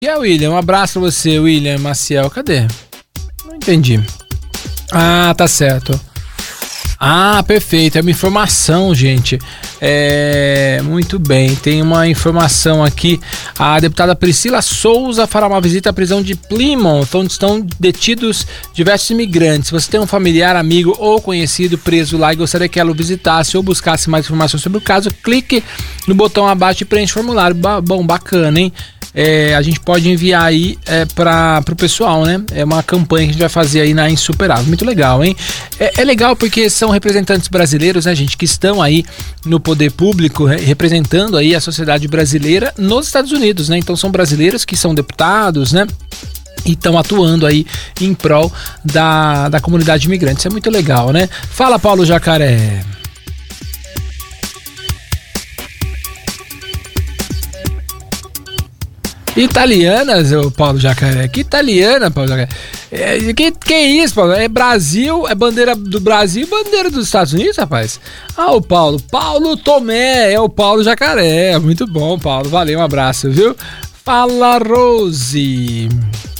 E é, William? Um abraço pra você, William Maciel. Cadê? Não entendi. Ah, tá certo. Ah, perfeito. É uma informação, gente. Muito bem. Tem uma informação aqui. A deputada Priscila Souza fará uma visita à prisão de Plymouth, onde estão detidos diversos imigrantes. Se você tem um familiar, amigo ou conhecido preso lá e gostaria que ela o visitasse ou buscasse mais informações sobre o caso, clique no botão abaixo e preencha o formulário. Bom, bacana, hein? A gente pode enviar aí para o pessoal, né? É uma campanha que a gente vai fazer aí na Insuperável. Muito legal, hein? É legal porque são representantes brasileiros, né, gente, que estão aí no poder público, representando aí a sociedade brasileira nos Estados Unidos, né? Então são brasileiros que são deputados, né? E estão atuando aí em prol da comunidade imigrante. Isso é muito legal, né? Fala, Paulo Jacaré. Italianas, o Paulo Jacaré. Que italiana, Paulo Jacaré? Que é isso, Paulo? É Brasil, é bandeira do Brasil e bandeira dos Estados Unidos, rapaz? Ah, o Paulo Tomé, é o Paulo Jacaré. Muito bom, Paulo. Valeu, um abraço, viu? Fala, Rose.